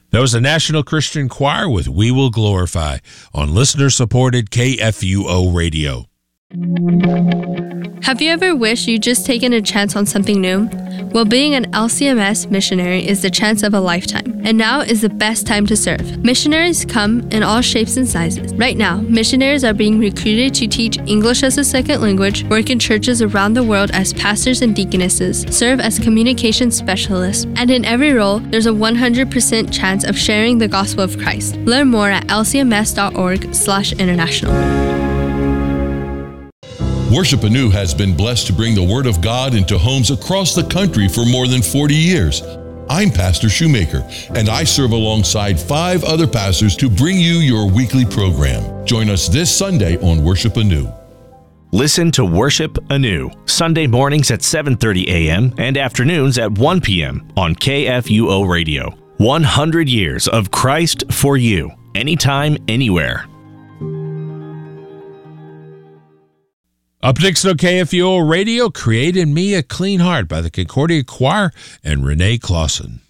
That was the National Christian Choir with We Will Glorify on listener-supported KFUO Radio. Have you ever wished you'd just taken a chance on something new? Well, being an LCMS missionary is the chance of a lifetime, and now is the best time to serve. Missionaries come in all shapes and sizes. Right now, missionaries are being recruited to teach English as a second language, work in churches around the world as pastors and deaconesses, serve as communication specialists, and in every role, there's a 100% chance of sharing the gospel of Christ. Learn more at lcms.org/international. Worship Anew has been blessed to bring the Word of God into homes across the country for more than 40 years. I'm Pastor Shoemaker, and I serve alongside 5 other pastors to bring you your weekly program. Join us this Sunday on Worship Anew. Listen to Worship Anew, Sunday mornings at 7:30 a.m. and afternoons at 1 p.m. on KFUO Radio. 100 years of Christ for you, anytime, anywhere. Up next on KFUO Radio, Create in Me a Clean Heart by the Concordia Choir and Renee Clausen.